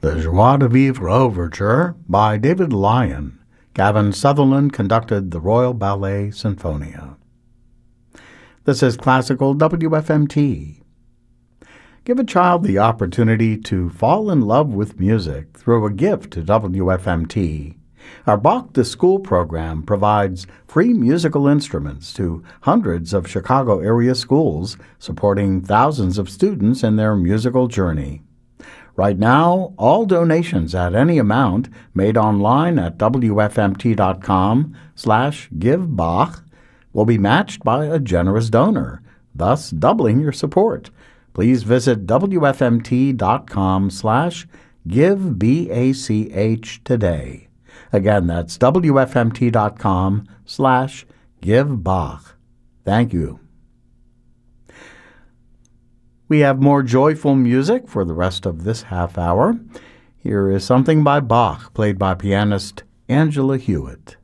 The Joie de Vivre Overture by David Lyon. Gavin Sutherland conducted the Royal Ballet Sinfonia. This is Classical WFMT. Give a child the opportunity to fall in love with music through a gift to WFMT. Our Bach to School program provides free musical instruments to hundreds of Chicago area schools, supporting thousands of students in their musical journey. Right now, all donations at any amount made online at wfmt.com/givebach will be matched by a generous donor, thus doubling your support. Please visit wfmt.com/givebach today. Again, that's wfmt.com/givebach. Thank you. We have more joyful music for the rest of this half hour. Here is something by Bach, played by pianist Angela Hewitt.